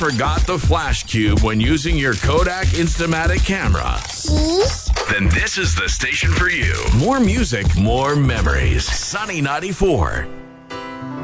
Forgot the flash cube when using your Kodak Instamatic camera? Then this is the station for you. More music, more memories. Sunny 94.